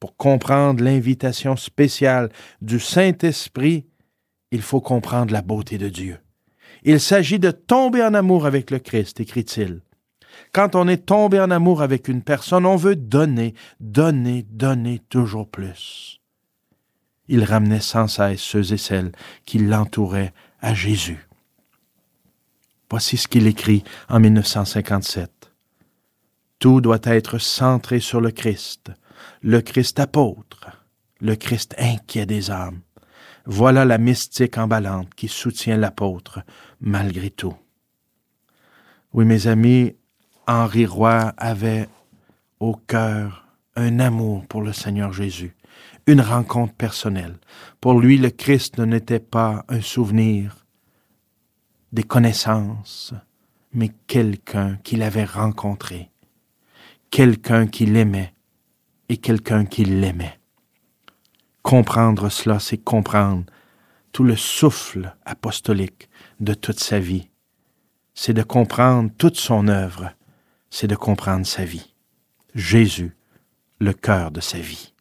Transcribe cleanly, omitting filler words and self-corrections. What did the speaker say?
Pour comprendre l'invitation spéciale du Saint-Esprit, il faut comprendre la beauté de Dieu. Il s'agit de tomber en amour avec le Christ, écrit-il. Quand on est tombé en amour avec une personne, on veut donner, donner, donner toujours plus. Il ramenait sans cesse ceux et celles qui l'entouraient à Jésus. Voici ce qu'il écrit en 1957. Tout doit être centré sur le Christ apôtre, le Christ inquiet des âmes. Voilà la mystique emballante qui soutient l'apôtre malgré tout. Oui, mes amis, Henri Roy avait au cœur un amour pour le Seigneur Jésus, une rencontre personnelle. Pour lui, le Christ n'était pas un souvenir, des connaissances, mais quelqu'un qu'il avait rencontré, quelqu'un qui l'aimait et quelqu'un qui l'aimait. Comprendre cela, c'est comprendre tout le souffle apostolique de toute sa vie. C'est de comprendre toute son œuvre, c'est de comprendre sa vie. Jésus, le cœur de sa vie.